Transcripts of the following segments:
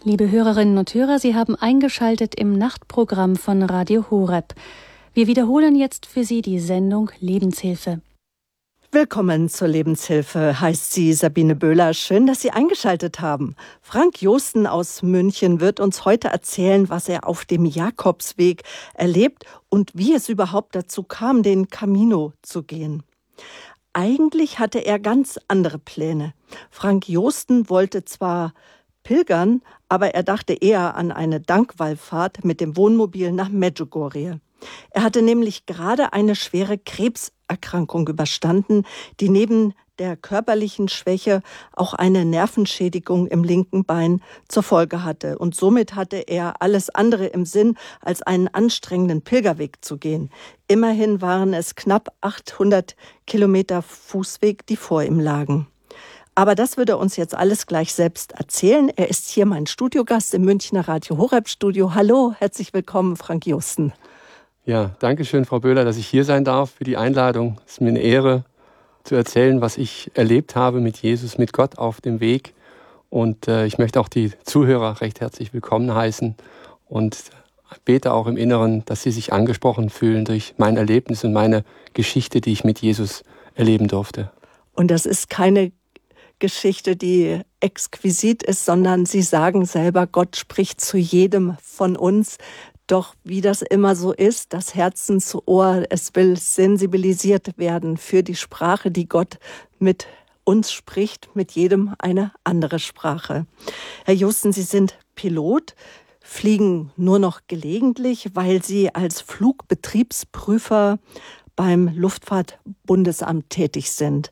Liebe Hörerinnen und Hörer, Sie haben eingeschaltet im Nachtprogramm von Radio Horeb. Wir wiederholen jetzt für Sie die Sendung Lebenshilfe. Willkommen zur Lebenshilfe, heißt sie Sabine Böhler. Schön, dass Sie eingeschaltet haben. Frank Josten aus München wird uns heute erzählen, was er auf dem Jakobsweg erlebt und wie es überhaupt dazu kam, den Camino zu gehen. Eigentlich hatte er ganz andere Pläne. Frank Josten wollte zwar pilgern, aber er dachte eher an eine Dankwallfahrt mit dem Wohnmobil nach Medjugorje. Er hatte nämlich gerade eine schwere Krebserkrankung überstanden, die neben der körperlichen Schwäche auch eine Nervenschädigung im linken Bein zur Folge hatte. Und somit hatte er alles andere im Sinn, als einen anstrengenden Pilgerweg zu gehen. Immerhin waren es knapp 800 Kilometer Fußweg, die vor ihm lagen. Aber das würde er uns jetzt alles gleich selbst erzählen. Er ist hier mein Studiogast im Münchner Radio Horeb Studio. Hallo, herzlich willkommen, Frank Josten. Ja, danke schön, Frau Böhler, dass ich hier sein darf für die Einladung. Es ist mir eine Ehre, zu erzählen, was ich erlebt habe mit Jesus, mit Gott auf dem Weg. Und ich möchte auch die Zuhörer recht herzlich willkommen heißen und bete auch im Inneren, dass sie sich angesprochen fühlen durch mein Erlebnis und meine Geschichte, die ich mit Jesus erleben durfte. Und das ist keine Geschichte, die exquisit ist, sondern Sie sagen selber, Gott spricht zu jedem von uns. Doch wie das immer so ist, das Herzensohr, es will sensibilisiert werden für die Sprache, die Gott mit uns spricht, mit jedem eine andere Sprache. Herr Josten, Sie sind Pilot, fliegen nur noch gelegentlich, weil Sie als Flugbetriebsprüfer beim Luftfahrtbundesamt tätig sind.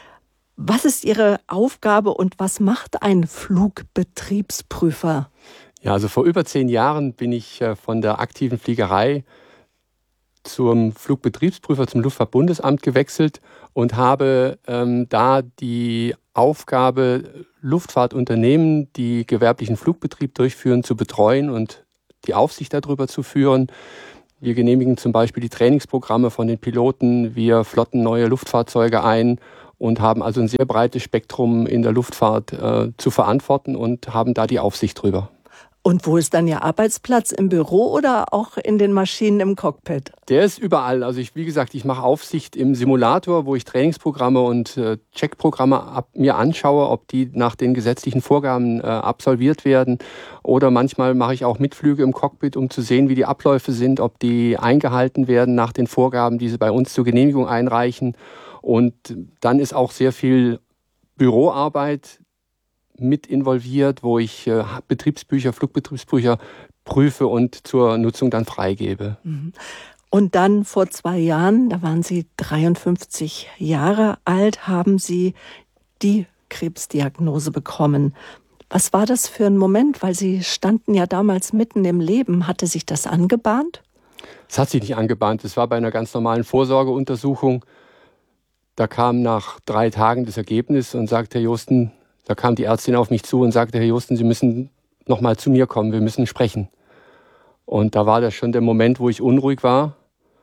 Was ist Ihre Aufgabe und was macht ein Flugbetriebsprüfer? Ja, also vor über 10 Jahren bin ich von der aktiven Fliegerei zum Flugbetriebsprüfer, zum Luftfahrtbundesamt gewechselt und habe da die Aufgabe, Luftfahrtunternehmen, die gewerblichen Flugbetrieb durchführen, zu betreuen und die Aufsicht darüber zu führen. Wir genehmigen zum Beispiel die Trainingsprogramme von den Piloten, wir flotten neue Luftfahrzeuge ein und haben also ein sehr breites Spektrum in der Luftfahrt zu verantworten und haben da die Aufsicht drüber. Und wo ist dann Ihr Arbeitsplatz? Im Büro oder auch in den Maschinen im Cockpit? Der ist überall. Also wie gesagt, ich mache Aufsicht im Simulator, wo ich Trainingsprogramme und Checkprogramme mir anschaue, ob die nach den gesetzlichen Vorgaben absolviert werden. Oder manchmal mache ich auch Mitflüge im Cockpit, um zu sehen, wie die Abläufe sind, ob die eingehalten werden nach den Vorgaben, die sie bei uns zur Genehmigung einreichen. Und dann ist auch sehr viel Büroarbeit mit involviert, wo ich Flugbetriebsbücher prüfe und zur Nutzung dann freigebe. Und dann vor 2 Jahren, da waren Sie 53 Jahre alt, haben Sie die Krebsdiagnose bekommen. Was war das für ein Moment? Weil Sie standen ja damals mitten im Leben. Hatte sich das angebahnt? Es hat sich nicht angebahnt. Es war bei einer ganz normalen Vorsorgeuntersuchung. Da kam nach 3 Tagen das Ergebnis und sagte, Herr Josten, da kam die Ärztin auf mich zu und sagte, Herr Josten, Sie müssen noch mal zu mir kommen, wir müssen sprechen. Und da war das schon der Moment, wo ich unruhig war.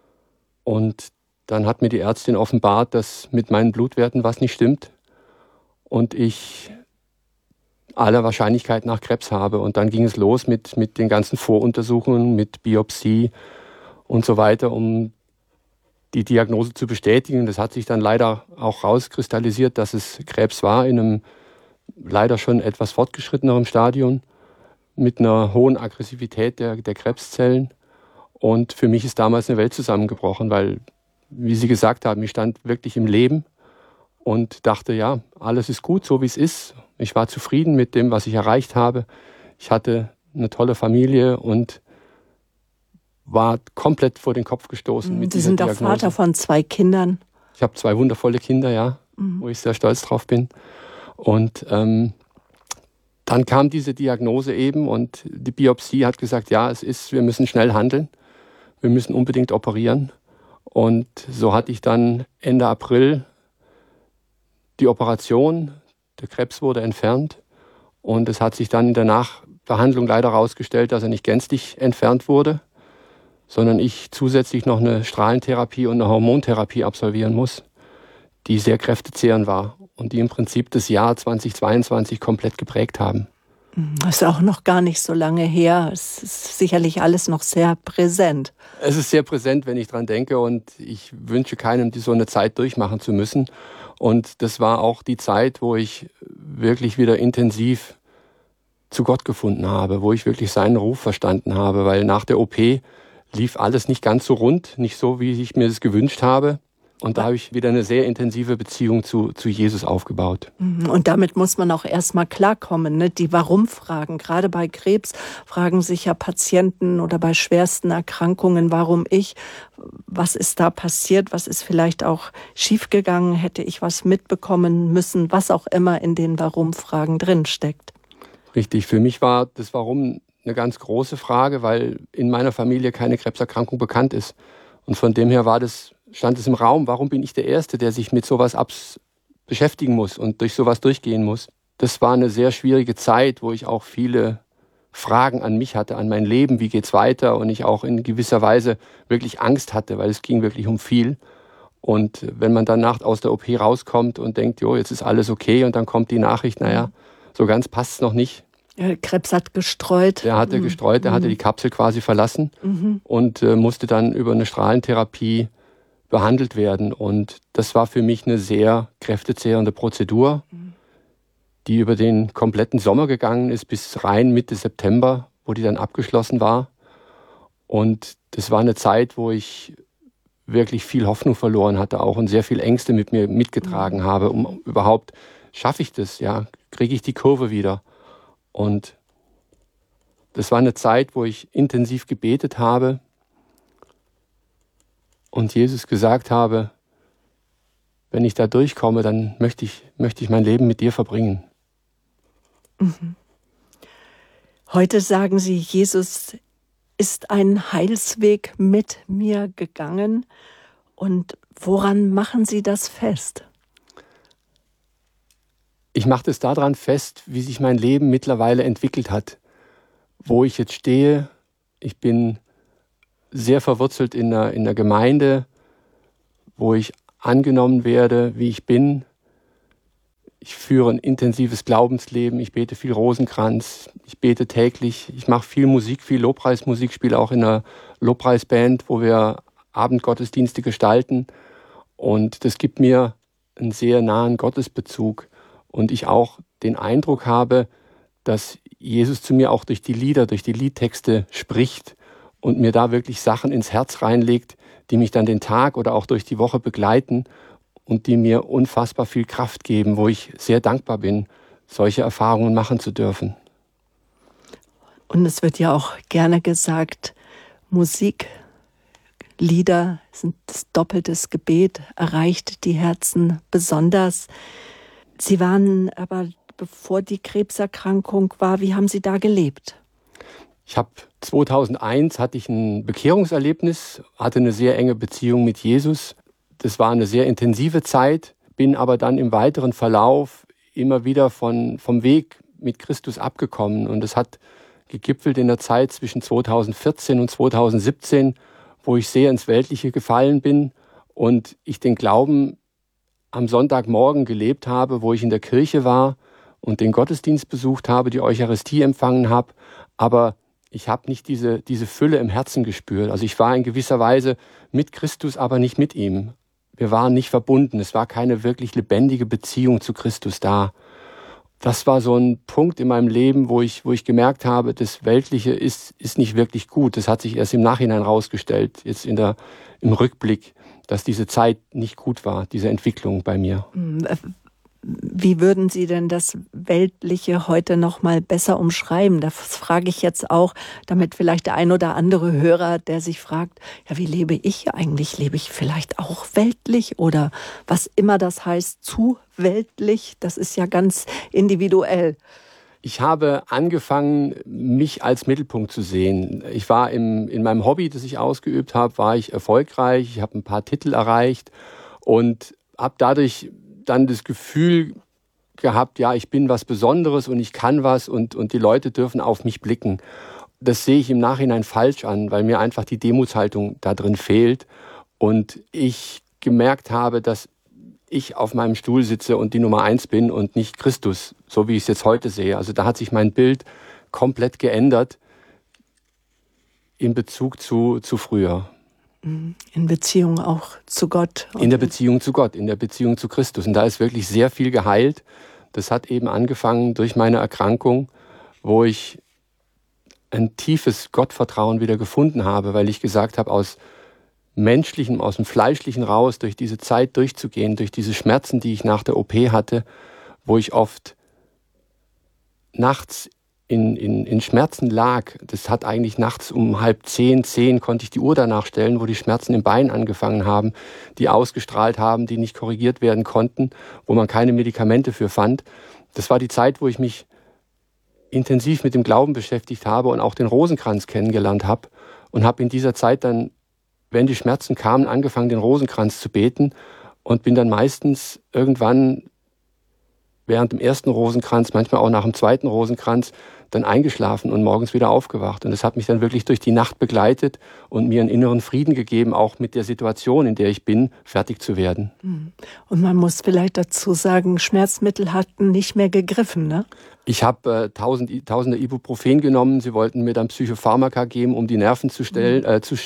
Und dann hat mir die Ärztin offenbart, dass mit meinen Blutwerten was nicht stimmt und ich aller Wahrscheinlichkeit nach Krebs habe. Und dann ging es los mit den ganzen Voruntersuchungen, mit Biopsie und so weiter, um die Diagnose zu bestätigen. Das hat sich dann leider auch rauskristallisiert, dass es Krebs war in einem leider schon etwas fortgeschrittenerem Stadium mit einer hohen Aggressivität der Krebszellen. Und für mich ist damals eine Welt zusammengebrochen, weil, wie Sie gesagt haben, ich stand wirklich im Leben und dachte, ja, alles ist gut, so wie es ist. Ich war zufrieden mit dem, was ich erreicht habe. Ich hatte eine tolle Familie und war komplett vor den Kopf gestoßen mit dieser Diagnose. Sie sind auch Vater von 2 Kindern. Ich habe 2 wundervolle Kinder, ja, wo ich sehr stolz drauf bin. Und dann kam diese Diagnose eben und die Biopsie hat gesagt, ja, wir müssen schnell handeln, wir müssen unbedingt operieren. Und so hatte ich dann Ende April die Operation, der Krebs wurde entfernt und es hat sich dann in der Nachbehandlung leider herausgestellt, dass er nicht gänzlich entfernt wurde, sondern ich zusätzlich noch eine Strahlentherapie und eine Hormontherapie absolvieren muss, die sehr kräftezehrend war und die im Prinzip das Jahr 2022 komplett geprägt haben. Das ist auch noch gar nicht so lange her. Es ist sicherlich alles noch sehr präsent. Es ist sehr präsent, wenn ich dran denke, und ich wünsche keinem, so eine Zeit durchmachen zu müssen. Und das war auch die Zeit, wo ich wirklich wieder intensiv zu Gott gefunden habe, wo ich wirklich seinen Ruf verstanden habe, weil nach der OP lief alles nicht ganz so rund, nicht so, wie ich mir das gewünscht habe. Und da habe ich wieder eine sehr intensive Beziehung zu Jesus aufgebaut. Und damit muss man auch erstmal klarkommen, ne? Die Warum-Fragen. Gerade bei Krebs fragen sich ja Patienten oder bei schwersten Erkrankungen, warum ich? Was ist da passiert? Was ist vielleicht auch schiefgegangen? Hätte ich was mitbekommen müssen? Was auch immer in den Warum-Fragen drinsteckt. Richtig, für mich war das Warum eine ganz große Frage, weil in meiner Familie keine Krebserkrankung bekannt ist. Und von dem her stand es im Raum, warum bin ich der Erste, der sich mit sowas beschäftigen muss und durch sowas durchgehen muss. Das war eine sehr schwierige Zeit, wo ich auch viele Fragen an mich hatte, an mein Leben, wie geht's weiter, und ich auch in gewisser Weise wirklich Angst hatte, weil es ging wirklich um viel. Und wenn man dann aus der OP rauskommt und denkt, jo, jetzt ist alles okay, und dann kommt die Nachricht, naja, so ganz passt es noch nicht. Krebs hat gestreut. Der hatte gestreut, der hatte die Kapsel quasi verlassen und musste dann über eine Strahlentherapie behandelt werden. Und das war für mich eine sehr kräftezehrende Prozedur, die über den kompletten Sommer gegangen ist, bis rein Mitte September, wo die dann abgeschlossen war. Und das war eine Zeit, wo ich wirklich viel Hoffnung verloren hatte auch und sehr viel Ängste mit mir mitgetragen habe, um überhaupt, schaffe ich das, ja, kriege ich die Kurve wieder. Und das war eine Zeit, wo ich intensiv gebetet habe und Jesus gesagt habe, wenn ich da durchkomme, dann möchte ich mein Leben mit dir verbringen. Heute sagen Sie, Jesus ist einen Heilsweg mit mir gegangen. Und woran machen Sie das fest? Ich mache das daran fest, wie sich mein Leben mittlerweile entwickelt hat. Wo ich jetzt stehe, ich bin sehr verwurzelt in einer Gemeinde, wo ich angenommen werde, wie ich bin. Ich führe ein intensives Glaubensleben, ich bete viel Rosenkranz, ich bete täglich, ich mache viel Musik, viel Lobpreismusik, spiele auch in einer Lobpreisband, wo wir Abendgottesdienste gestalten. Und das gibt mir einen sehr nahen Gottesbezug. Und ich auch den Eindruck habe, dass Jesus zu mir auch durch die Lieder, durch die Liedtexte spricht und mir da wirklich Sachen ins Herz reinlegt, die mich dann den Tag oder auch durch die Woche begleiten und die mir unfassbar viel Kraft geben, wo ich sehr dankbar bin, solche Erfahrungen machen zu dürfen. Und es wird ja auch gerne gesagt, Musik, Lieder sind das doppeltes Gebet, erreicht die Herzen besonders. Sie waren aber, bevor die Krebserkrankung war, wie haben Sie da gelebt? 2001 hatte ich ein Bekehrungserlebnis, hatte eine sehr enge Beziehung mit Jesus. Das war eine sehr intensive Zeit, bin aber dann im weiteren Verlauf immer wieder vom Weg mit Christus abgekommen. Und es hat gegipfelt in der Zeit zwischen 2014 und 2017, wo ich sehr ins Weltliche gefallen bin und ich den Glauben am Sonntagmorgen gelebt habe, wo ich in der Kirche war und den Gottesdienst besucht habe, die Eucharistie empfangen habe, aber ich habe nicht diese Fülle im Herzen gespürt. Also ich war in gewisser Weise mit Christus, aber nicht mit ihm. Wir waren nicht verbunden, es war keine wirklich lebendige Beziehung zu Christus da. Das war so ein Punkt in meinem Leben, wo ich gemerkt habe, das Weltliche ist nicht wirklich gut. Das hat sich erst im Nachhinein rausgestellt, jetzt im Rückblick, dass diese Zeit nicht gut war, diese Entwicklung bei mir. Wie würden Sie denn das Weltliche heute noch mal besser umschreiben? Das frage ich jetzt auch, damit vielleicht der ein oder andere Hörer, der sich fragt, ja, wie lebe ich eigentlich? Lebe ich vielleicht auch weltlich oder was immer das heißt, zu weltlich? Das ist ja ganz individuell. Ich habe angefangen, mich als Mittelpunkt zu sehen. Ich war in meinem Hobby, das ich ausgeübt habe, war ich erfolgreich. Ich habe ein paar Titel erreicht und habe dadurch dann das Gefühl gehabt, ja, ich bin was Besonderes und ich kann was und die Leute dürfen auf mich blicken. Das sehe ich im Nachhinein falsch an, weil mir einfach die Demutshaltung da drin fehlt und ich gemerkt habe, dass ich auf meinem Stuhl sitze und die Nummer 1 bin und nicht Christus, so wie ich es jetzt heute sehe. Also da hat sich mein Bild komplett geändert in Bezug zu früher. In Beziehung auch zu Gott. In der Beziehung zu Gott, in der Beziehung zu Christus. Und da ist wirklich sehr viel geheilt. Das hat eben angefangen durch meine Erkrankung, wo ich ein tiefes Gottvertrauen wieder gefunden habe, weil ich gesagt habe, aus Menschlichem, aus dem Fleischlichen raus, durch diese Zeit durchzugehen, durch diese Schmerzen, die ich nach der OP hatte, wo ich oft nachts in Schmerzen lag. Das hat eigentlich nachts um 9:30, konnte ich die Uhr danach stellen, wo die Schmerzen im Bein angefangen haben, die ausgestrahlt haben, die nicht korrigiert werden konnten, wo man keine Medikamente für fand. Das war die Zeit, wo ich mich intensiv mit dem Glauben beschäftigt habe und auch den Rosenkranz kennengelernt habe und habe in dieser Zeit dann, wenn die Schmerzen kamen, angefangen, den Rosenkranz zu beten und bin dann meistens irgendwann während dem ersten Rosenkranz, manchmal auch nach dem zweiten Rosenkranz, dann eingeschlafen und morgens wieder aufgewacht. Und das hat mich dann wirklich durch die Nacht begleitet und mir einen inneren Frieden gegeben, auch mit der Situation, in der ich bin, fertig zu werden. Und man muss vielleicht dazu sagen, Schmerzmittel hatten nicht mehr gegriffen, ne? Ich habe tausende Ibuprofen genommen. Sie wollten mir dann Psychopharmaka geben, um die Nerven zu stellen,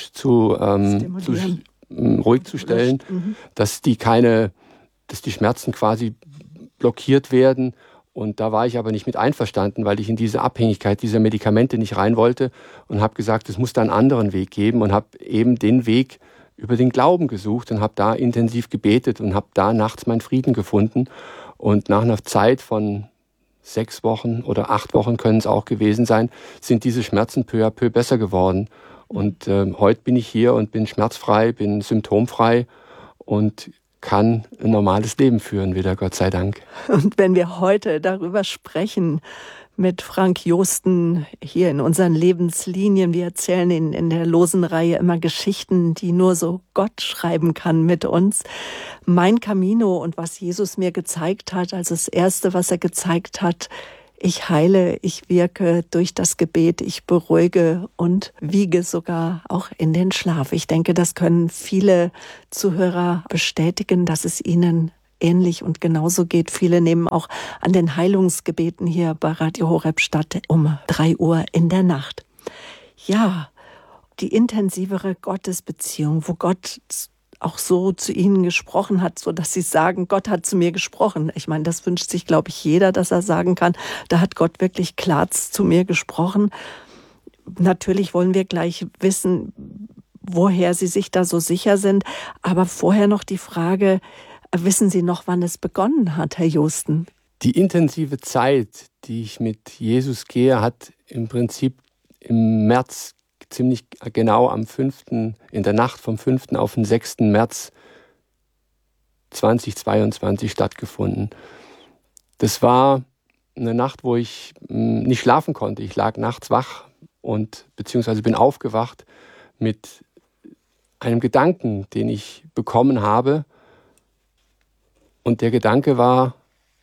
ruhig zu stellen, dass die Schmerzen quasi blockiert werden. Und da war ich aber nicht mit einverstanden, weil ich in diese Abhängigkeit dieser Medikamente nicht rein wollte und habe gesagt, es muss da einen anderen Weg geben und habe eben den Weg über den Glauben gesucht und habe da intensiv gebetet und habe da nachts meinen Frieden gefunden. Und nach einer Zeit von 6 Wochen oder 8 Wochen können es auch gewesen sein, sind diese Schmerzen peu à peu besser geworden. Und heute bin ich hier und bin schmerzfrei, bin symptomfrei und kann ein normales Leben führen wieder, Gott sei Dank. Und wenn wir heute darüber sprechen mit Frank Joosten hier in unseren Lebenslinien, wir erzählen in der losen Reihe immer Geschichten, die nur so Gott schreiben kann mit uns. Mein Camino und was Jesus mir gezeigt hat, also das Erste, was er gezeigt hat, ich heile, ich wirke durch das Gebet, ich beruhige und wiege sogar auch in den Schlaf. Ich denke, das können viele Zuhörer bestätigen, dass es ihnen ähnlich und genauso geht. Viele nehmen auch an den Heilungsgebeten hier bei Radio Horeb statt um 3 Uhr in der Nacht. Ja, die intensivere Gottesbeziehung, wo Gott auch so zu ihnen gesprochen hat, so dass sie sagen, Gott hat zu mir gesprochen. Ich meine, das wünscht sich, glaube ich, jeder, dass er sagen kann, da hat Gott wirklich klar zu mir gesprochen. Natürlich wollen wir gleich wissen, woher Sie sich da so sicher sind. Aber vorher noch die Frage, wissen Sie noch, wann es begonnen hat, Herr Joosten? Die intensive Zeit, die ich mit Jesus gehe, hat im Prinzip im März ziemlich genau in der Nacht vom 5. auf den 6. März 2022 stattgefunden. Das war eine Nacht, wo ich nicht schlafen konnte. Ich lag nachts wach beziehungsweise bin aufgewacht mit einem Gedanken, den ich bekommen habe. Und der Gedanke war,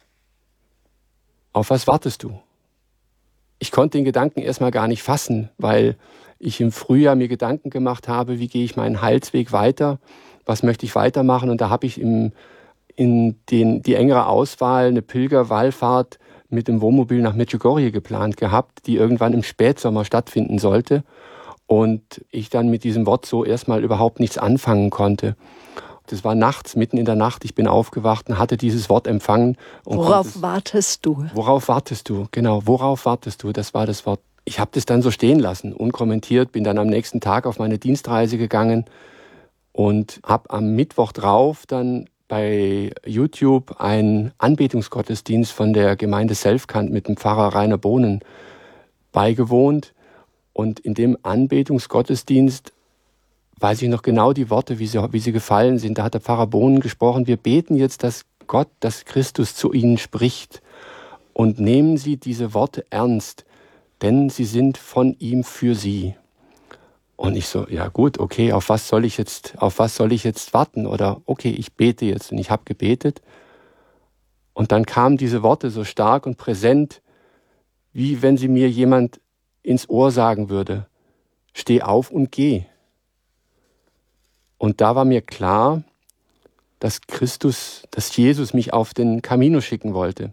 auf was wartest du? Ich konnte den Gedanken erstmal gar nicht fassen, weil ich im Frühjahr mir Gedanken gemacht habe, wie gehe ich meinen Heilsweg weiter, was möchte ich weitermachen. Und da habe ich in die engere Auswahl eine Pilgerwallfahrt mit dem Wohnmobil nach Medjugorje geplant gehabt, die irgendwann im Spätsommer stattfinden sollte. Und ich dann mit diesem Wort so erstmal überhaupt nichts anfangen konnte. Das war nachts, mitten in der Nacht, ich bin aufgewacht und hatte dieses Wort empfangen. Und worauf wartest du? Worauf wartest du? Genau, worauf wartest du? Das war das Wort. Ich habe das dann so stehen lassen, unkommentiert, bin dann am nächsten Tag auf meine Dienstreise gegangen und habe am Mittwoch drauf dann bei YouTube einen Anbetungsgottesdienst von der Gemeinde Selfkant mit dem Pfarrer Rainer Bohnen beigewohnt. Und in dem Anbetungsgottesdienst weiß ich noch genau die Worte, wie sie gefallen sind. Da hat der Pfarrer Bohnen gesprochen, wir beten jetzt, dass Gott, dass Christus zu Ihnen spricht. Und nehmen Sie diese Worte ernst, denn sie sind von ihm für Sie. Und ich so, ja gut, okay, auf was soll ich jetzt warten? Oder okay, ich bete jetzt. Und ich habe gebetet. Und dann kamen diese Worte so stark und präsent, wie wenn sie mir jemand ins Ohr sagen würde, steh auf und geh. Und da war mir klar, dass Jesus mich auf den Camino schicken wollte.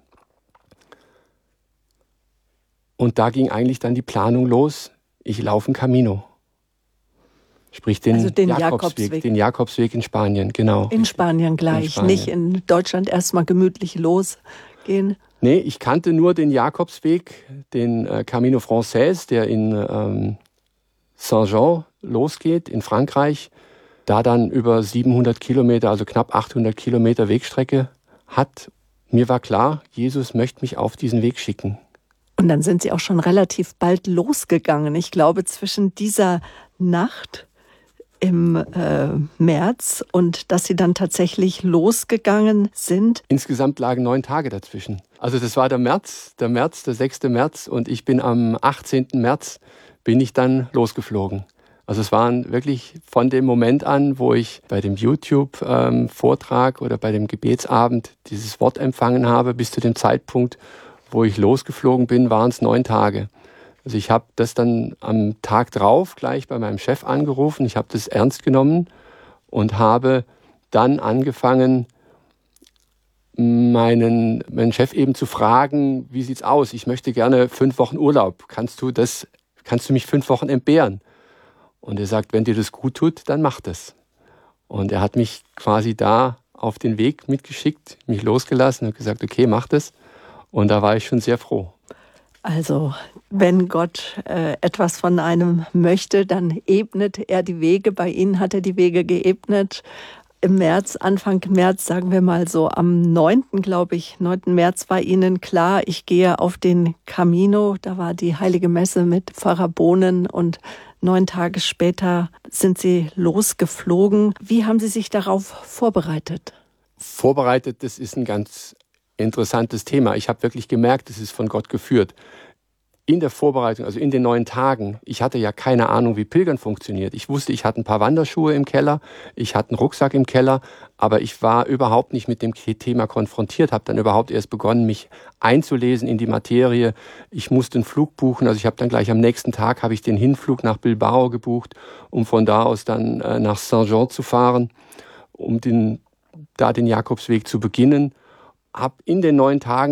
Und da ging eigentlich dann die Planung los. Ich laufe einen Camino. Sprich den Jakobsweg in Spanien, genau. In Spanien gleich, nicht in Deutschland erstmal gemütlich losgehen. Nee, ich kannte nur den Jakobsweg, den Camino Frances, der in Saint-Jean losgeht, in Frankreich. Da dann über 700 Kilometer, also knapp 800 Kilometer Wegstrecke hat. Mir war klar, Jesus möchte mich auf diesen Weg schicken. Und dann sind Sie auch schon relativ bald losgegangen. Ich glaube, zwischen dieser Nacht im März und dass Sie dann tatsächlich losgegangen sind. Insgesamt lagen 9 Tage dazwischen. Also das war der 6. März und ich bin am 18. März bin ich dann losgeflogen. Also es waren wirklich von dem Moment an, wo ich bei dem YouTube-Vortrag oder bei dem Gebetsabend dieses Wort empfangen habe, bis zu dem Zeitpunkt, wo ich losgeflogen bin, waren es 9 Tage. Also ich habe das dann am Tag drauf gleich bei meinem Chef angerufen. Ich habe das ernst genommen und habe dann angefangen, meinen Chef eben zu fragen, wie sieht's aus? Ich möchte gerne 5 Wochen Urlaub. Kannst du mich 5 Wochen entbehren? Und er sagt, wenn dir das gut tut, dann mach das. Und er hat mich quasi da auf den Weg mitgeschickt, mich losgelassen und gesagt, okay, mach das. Und da war ich schon sehr froh. Also, wenn Gott etwas von einem möchte, dann ebnet er die Wege. Bei Ihnen hat er die Wege geebnet. Im März, Anfang März, sagen wir mal so, am 9. März war Ihnen klar, ich gehe auf den Camino. Da war die Heilige Messe mit Pfarrer Bohnen und 9 Tage später sind Sie losgeflogen. Wie haben Sie sich darauf vorbereitet? Vorbereitet, das ist ein ganz interessantes Thema. Ich habe wirklich gemerkt, es ist von Gott geführt. In der Vorbereitung, also in den 9 Tagen, ich hatte ja keine Ahnung, wie Pilgern funktioniert. Ich wusste, ich hatte ein paar Wanderschuhe im Keller, ich hatte einen Rucksack im Keller, aber ich war überhaupt nicht mit dem Thema konfrontiert, habe dann überhaupt erst begonnen, mich einzulesen in die Materie. Ich musste einen Flug buchen, also ich habe dann gleich am nächsten Tag habe ich den Hinflug nach Bilbao gebucht, um von da aus dann nach Saint-Jean zu fahren, um den Jakobsweg zu beginnen. Habe in den 9 Tagen